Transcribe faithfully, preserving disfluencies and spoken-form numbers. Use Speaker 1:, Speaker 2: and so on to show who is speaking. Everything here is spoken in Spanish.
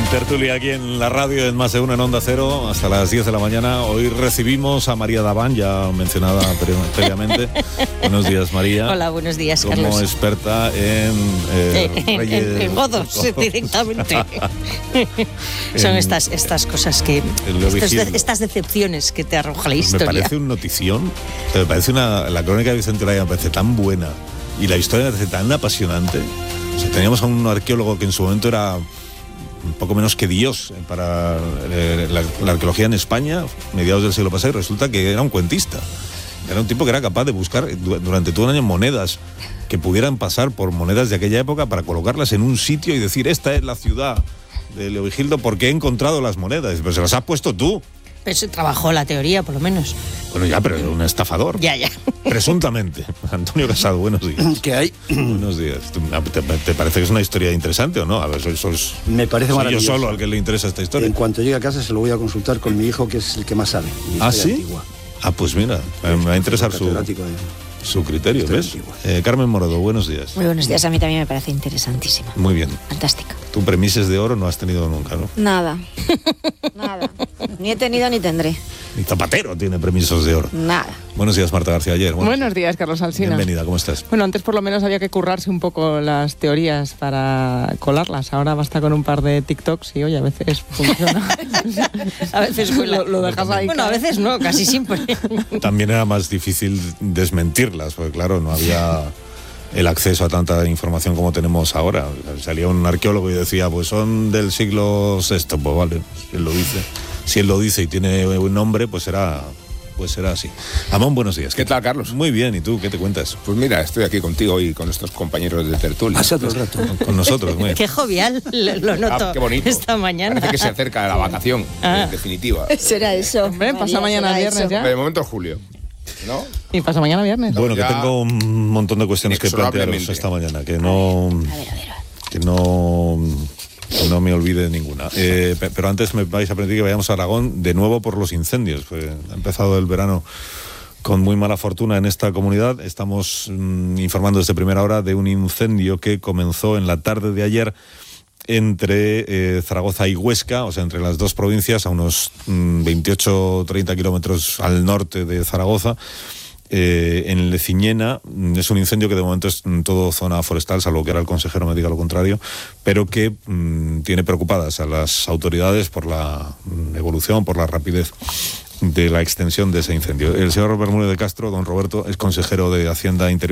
Speaker 1: Tertulia aquí en la radio, en Más de Uno, en Onda Cero, hasta las diez de la mañana. Hoy recibimos a María Daván, ya mencionada previamente. Buenos días, María.
Speaker 2: Hola, buenos días,
Speaker 1: como
Speaker 2: Carlos.
Speaker 1: Como experta en... Eh,
Speaker 2: en,
Speaker 1: reyes,
Speaker 2: en, en godos, directamente. Son
Speaker 1: en,
Speaker 2: estas, estas cosas que... Estos de, estas decepciones que te arroja la historia.
Speaker 1: Me parece un notición. Me parece una... La crónica de Vicente Olaya me parece tan buena y la historia me parece tan apasionante. O sea, teníamos a un arqueólogo que en su momento era... un poco menos que Dios para eh, la, la arqueología en España, mediados del siglo pasado, y resulta que era un cuentista. Era un tipo que era capaz de buscar durante todo un año monedas que pudieran pasar por monedas de aquella época para colocarlas en un sitio y decir, esta es la ciudad de Leovigildo porque he encontrado las monedas. Pero se las has puesto tú.
Speaker 2: Pero se trabajó la teoría, por lo menos.
Speaker 1: Bueno, ya, pero era un estafador.
Speaker 2: Ya, ya.
Speaker 1: Presuntamente. Antonio Casado, buenos días.
Speaker 3: ¿Qué hay?
Speaker 1: Buenos días. ¿Te, te parece que es una historia interesante o no? A ver, soy, soy,
Speaker 3: Me parece
Speaker 1: soy
Speaker 3: maravilloso.
Speaker 1: yo solo al que le interesa esta historia.
Speaker 3: En cuanto llegue a casa se lo voy a consultar con mi hijo, que es el que más sabe.
Speaker 1: ¿Ah, sí?
Speaker 3: Antigua.
Speaker 1: Ah, pues mira, me va a interesar su,
Speaker 3: de...
Speaker 1: su criterio, ¿ves? Eh, Carmen Morodo, buenos días.
Speaker 4: Muy buenos días, a mí también me parece interesantísima.
Speaker 1: Muy bien.
Speaker 4: Fantástica.
Speaker 1: Tú premises de oro no has tenido nunca, ¿no?
Speaker 4: Nada. Nada. Ni he tenido ni tendré.
Speaker 1: Ni Zapatero tiene permisos de oro.
Speaker 4: Nada.
Speaker 1: Buenos días, Marta García Ayer.
Speaker 5: Buenos, buenos días, Carlos Alsina.
Speaker 1: Bienvenida, ¿cómo estás?
Speaker 5: Bueno, antes por lo menos había que currarse un poco las teorías para colarlas. Ahora basta con un par de TikToks y, oye, a veces funciona.
Speaker 2: A veces lo,
Speaker 5: lo dejas ahí.
Speaker 2: Bueno, a veces no, casi siempre.
Speaker 1: También era más difícil desmentirlas, porque claro, no había el acceso a tanta información como tenemos ahora. Salía un arqueólogo y decía, pues son del siglo sexto, pues vale, si él lo dice. Si él lo dice y tiene un nombre, pues será... Pues será así. Amón, buenos días.
Speaker 6: ¿Qué tal, Carlos?
Speaker 1: Muy bien, ¿y tú qué te cuentas?
Speaker 6: Pues mira, estoy aquí contigo y con estos compañeros de tertulia.
Speaker 3: Pasa todo el rato.
Speaker 1: Con, con nosotros, muy bien.
Speaker 2: Qué jovial, lo noto.
Speaker 6: Ah, qué bonito.
Speaker 2: Esta mañana.
Speaker 6: Parece que se acerca la vacación,
Speaker 2: Ah.
Speaker 6: en definitiva.
Speaker 4: Será eso.
Speaker 5: Hombre, pasa mañana viernes
Speaker 4: eso.
Speaker 5: ya.
Speaker 6: De momento es julio, ¿no?
Speaker 5: Y pasa mañana viernes.
Speaker 1: Bueno, que
Speaker 6: ya
Speaker 1: tengo un montón de cuestiones que plantearos
Speaker 6: inexorablemente.
Speaker 1: esta mañana, que no...
Speaker 4: A ver, a ver.
Speaker 1: que no... No me olvide ninguna. Eh, pe- pero antes me vais a pedir que vayamos a Aragón de nuevo por los incendios. Pues ha empezado el verano con muy mala fortuna en esta comunidad. Estamos mmm, informando desde primera hora de un incendio que comenzó en la tarde de ayer entre eh, Zaragoza y Huesca, o sea, entre las dos provincias, a unos mmm, veintiocho o treinta kilómetros al norte de Zaragoza. Eh, en Leciñena. Es un incendio que de momento es en todo zona forestal, salvo que ahora el consejero me diga lo contrario, pero que mmm, tiene preocupadas a las autoridades por la mmm, evolución, por la rapidez de la extensión de ese incendio. El señor Bermúdez de Castro, don Roberto, es consejero de Hacienda Interior